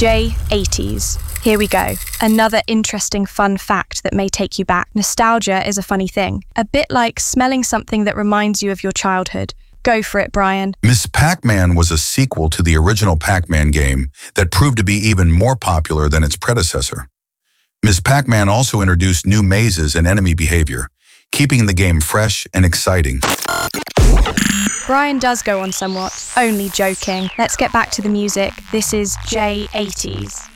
J80s. Here we go. Another interesting fun fact that may take you back. Nostalgia is a funny thing. A bit like smelling something that reminds you of your childhood. Go for it, Brian. Ms. Pac-Man was a sequel to the original Pac-Man game that proved to be even more popular than its predecessor. Ms. Pac-Man also introduced new mazes and enemy behavior, keeping the game fresh and exciting. Brian does go on somewhat. Only joking. Let's get back to the music. This is J80s.